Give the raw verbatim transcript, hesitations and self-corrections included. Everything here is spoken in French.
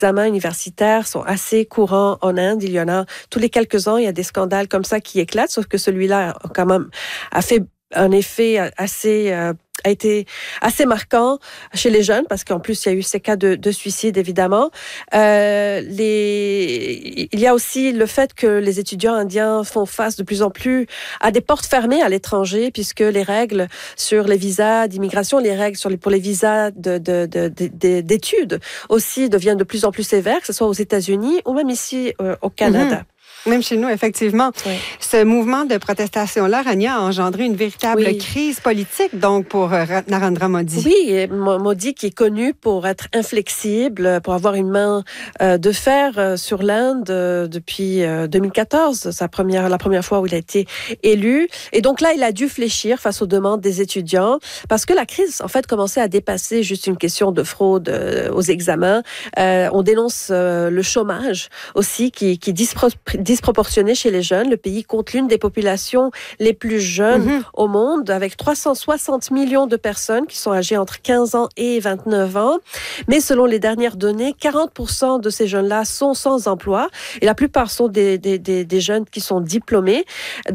examens universitaires sont assez courants en Inde. Il y en a tous les quelques ans, il y a des scandales comme ça qui éclatent, sauf que celui-là, quand même, a fait un effet assez... Euh, a été assez marquant chez les jeunes, parce qu'en plus, il y a eu ces cas de, de suicide, évidemment. Euh, les... Il y a aussi le fait que les étudiants indiens font face de plus en plus à des portes fermées à l'étranger, puisque les règles sur les visas d'immigration, les règles sur les, pour les visas de, de, de, de, d'études aussi deviennent de plus en plus sévères, que ce soit aux États-Unis ou même ici euh, au Canada. Mm-hmm. Même chez nous, effectivement. Oui. Ce mouvement de protestation-là, Rania, a engendré une véritable oui. crise politique, donc, pour euh, Narendra Modi. Oui, Modi qui est connu pour être inflexible, pour avoir une main euh, de fer euh, sur l'Inde euh, depuis euh, deux mille quatorze, sa première, la première fois où il a été élu. Et donc là, il a dû fléchir face aux demandes des étudiants, parce que la crise, en fait, commençait à dépasser juste une question de fraude euh, aux examens. Euh, on dénonce euh, le chômage aussi, qui, qui dispro- disproportionné chez les jeunes. Le pays compte l'une des populations les plus jeunes mm-hmm. au monde, avec trois cent soixante millions de personnes qui sont âgées entre quinze ans et vingt-neuf ans. Mais selon les dernières données, quarante pour cent de ces jeunes-là sont sans emploi, et la plupart sont des, des, des, des jeunes qui sont diplômés.